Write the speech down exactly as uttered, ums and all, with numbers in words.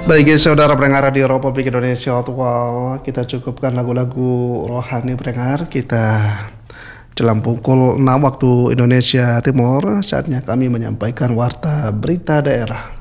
Baik saudara pendengar Radio Republik Indonesia Outwall, kita cukupkan lagu-lagu rohani pendengar. Kita jelang pukul enam waktu Indonesia Timur, saatnya kami menyampaikan warta berita daerah.